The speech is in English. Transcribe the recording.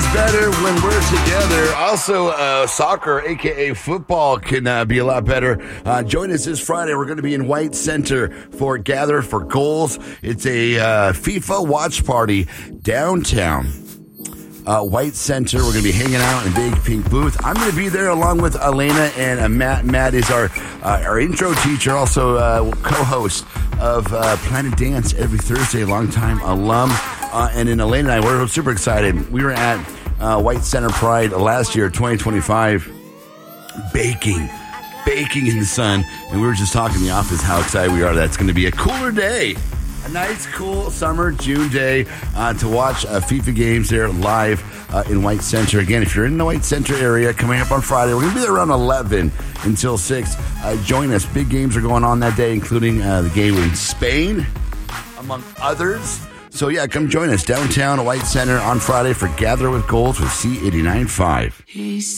is better when we're together. Also, soccer, a.k.a. football, can be a lot better. Join us this Friday. We're going to be in White Center for Gather for Goals. It's a FIFA watch party downtown. White Center. We're going to be hanging out in a big pink booth. I'm going to be there along with Elena and Matt. Matt is our intro teacher, also co-host of Planet Dance every Thursday, longtime alum. And then Elena and I, we're super excited. We were at White Center Pride last year, 2025, baking in the sun. And we were just talking in the office how excited we are that it's going to be a cooler day. A nice, cool summer June day to watch FIFA games there live in White Center. Again, if you're in the White Center area, coming up on Friday, we're going to be there around 11 until 6. Join us. Big games are going on that day, including the game in Spain, among others. So, yeah, come join us downtown White Center on Friday for Gather with Goals with C89.5.